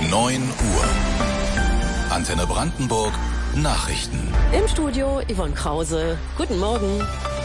9 Uhr. Antenne Brandenburg Nachrichten. Im Studio Yvonne Krause. Guten Morgen.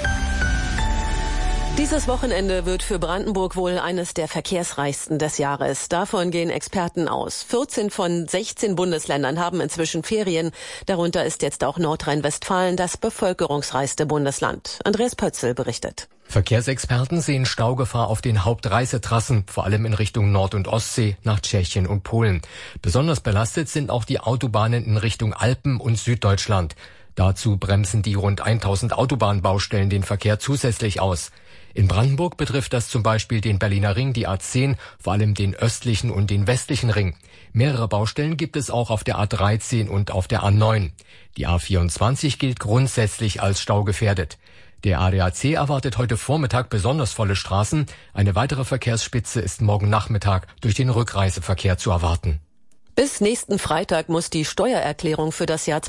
Dieses Wochenende wird für Brandenburg wohl eines der verkehrsreichsten des Jahres. Davon gehen Experten aus. 14 von 16 Bundesländern haben inzwischen Ferien. Darunter ist jetzt auch Nordrhein-Westfalen das bevölkerungsreichste Bundesland. Andreas Pötzl berichtet. Verkehrsexperten sehen Staugefahr auf den Hauptreisetrassen, vor allem in Richtung Nord- und Ostsee, nach Tschechien und Polen. Besonders belastet sind auch die Autobahnen in Richtung Alpen und Süddeutschland. Dazu bremsen die rund 1000 Autobahnbaustellen den Verkehr zusätzlich aus. In Brandenburg betrifft das zum Beispiel den Berliner Ring, die A10, vor allem den östlichen und den westlichen Ring. Mehrere Baustellen gibt es auch auf der A13 und auf der A9. Die A24 gilt grundsätzlich als staugefährdet. Der ADAC erwartet heute Vormittag besonders volle Straßen. Eine weitere Verkehrsspitze ist morgen Nachmittag durch den Rückreiseverkehr zu erwarten. Bis nächsten Freitag muss die Steuererklärung für das Jahr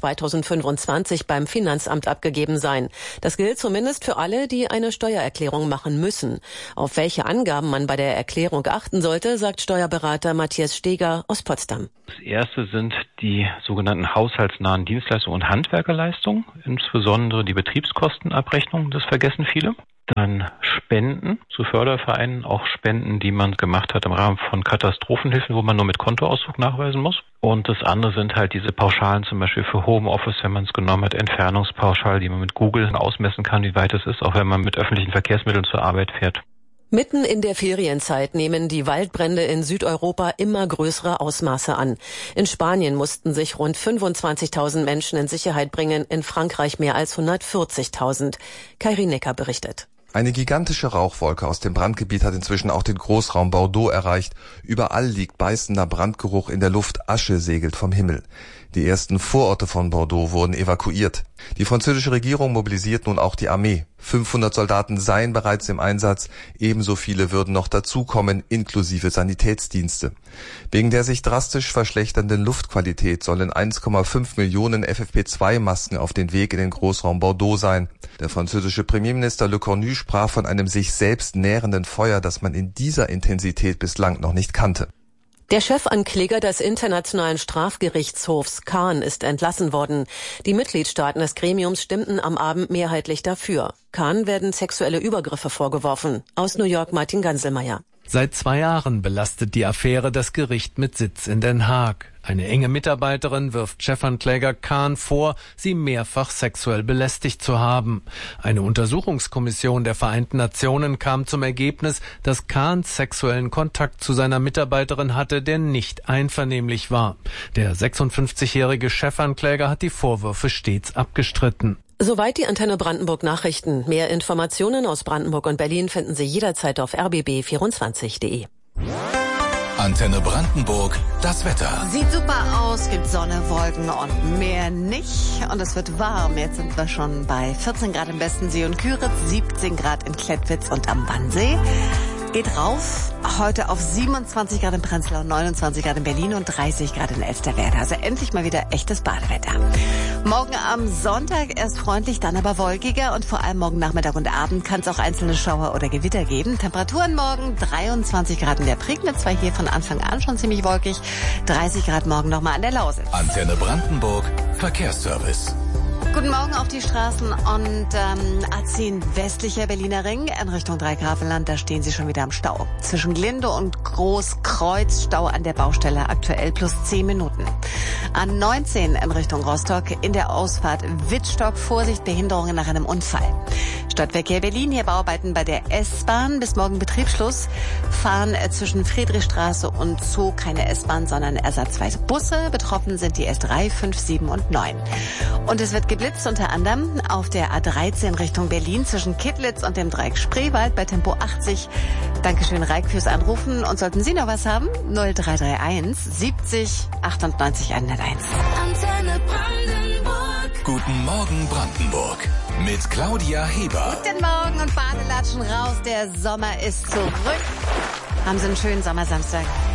2025 beim Finanzamt abgegeben sein. Das gilt zumindest für alle, die eine Steuererklärung machen müssen. Auf welche Angaben man bei der Erklärung achten sollte, sagt Steuerberater Matthias Steger aus Potsdam. Das erste sind die sogenannten haushaltsnahen Dienstleistungen und Handwerkerleistungen, insbesondere die Betriebskostenabrechnung, das vergessen viele. Dann Spenden zu Fördervereinen, auch Spenden, die man gemacht hat im Rahmen von Katastrophenhilfen, wo man nur mit Kontoauszug nachweisen muss. Und das andere sind halt diese Pauschalen, zum Beispiel für Homeoffice, wenn man es genommen hat, Entfernungspauschal, die man mit Google ausmessen kann, wie weit es ist, auch wenn man mit öffentlichen Verkehrsmitteln zur Arbeit fährt. Mitten in der Ferienzeit nehmen die Waldbrände in Südeuropa immer größere Ausmaße an. In Spanien mussten sich rund 25.000 Menschen in Sicherheit bringen, in Frankreich mehr als 140.000. Kairi Necker berichtet. Eine gigantische Rauchwolke aus dem Brandgebiet hat inzwischen auch den Großraum Bordeaux erreicht. Überall liegt beißender Brandgeruch in der Luft, Asche segelt vom Himmel. Die ersten Vororte von Bordeaux wurden evakuiert. Die französische Regierung mobilisiert nun auch die Armee. 500 Soldaten seien bereits im Einsatz, ebenso viele würden noch dazukommen, inklusive Sanitätsdienste. Wegen der sich drastisch verschlechternden Luftqualität sollen 1,5 Millionen FFP2-Masken auf den Weg in den Großraum Bordeaux sein. Der französische Premierminister Le Cornu sprach von einem sich selbst nährenden Feuer, das man in dieser Intensität bislang noch nicht kannte. Der Chefankläger des Internationalen Strafgerichtshofs Khan ist entlassen worden. Die Mitgliedstaaten des Gremiums stimmten am Abend mehrheitlich dafür. Khan werden sexuelle Übergriffe vorgeworfen. Aus New York Martin Ganselmeier. Seit 2 Jahren belastet die Affäre das Gericht mit Sitz in Den Haag. Eine enge Mitarbeiterin wirft Chefankläger Khan vor, sie mehrfach sexuell belästigt zu haben. Eine Untersuchungskommission der Vereinten Nationen kam zum Ergebnis, dass Khan sexuellen Kontakt zu seiner Mitarbeiterin hatte, der nicht einvernehmlich war. Der 56-jährige Chefankläger hat die Vorwürfe stets abgestritten. Soweit die Antenne Brandenburg Nachrichten. Mehr Informationen aus Brandenburg und Berlin finden Sie jederzeit auf rbb24.de. Antenne Brandenburg, das Wetter. Sieht super aus, gibt Sonne, Wolken und mehr nicht. Und es wird warm. Jetzt sind wir schon bei 14 Grad im Bestensee und Küritz, 17 Grad in Klettwitz und am Wannsee. Geht rauf, heute auf 27 Grad in Prenzlau, 29 Grad in Berlin und 30 Grad in Elsterwerda. Also endlich mal wieder echtes Badewetter. Morgen am Sonntag erst freundlich, dann aber wolkiger und vor allem morgen Nachmittag und Abend kann es auch einzelne Schauer oder Gewitter geben. Temperaturen morgen 23 Grad in der Prignitz, zwar hier von Anfang an schon ziemlich wolkig, 30 Grad morgen nochmal an der Lausitz. Antenne Brandenburg, Verkehrsservice. Guten Morgen auf die Straßen und A10 westlicher Berliner Ring in Richtung Dreigrafenland, da stehen Sie schon wieder am Stau. Zwischen Glinde und Großkreuz Stau an der Baustelle, aktuell plus 10 Minuten. A19 in Richtung Rostock in der Ausfahrt Wittstock, Vorsicht, Behinderungen nach einem Unfall. Stadtverkehr Berlin, hier Bauarbeiten bei der S-Bahn, bis morgen Betriebsschluss. Fahren zwischen Friedrichstraße und Zoo keine S-Bahn, sondern ersatzweise Busse. Betroffen sind die S3, 5, 7 und 9. Und es wird geblitzt unter anderem auf der A13 Richtung Berlin zwischen Kittlitz und dem Dreieck Spreewald bei Tempo 80. Dankeschön, Reik, fürs Anrufen. Und sollten Sie noch was haben? 0331 70 98 101. Antenne Brandenburg. Guten Morgen Brandenburg. Mit Claudia Heber. Guten Morgen und Badelatschen raus. Der Sommer ist zurück. Haben Sie einen schönen Sommersamstag.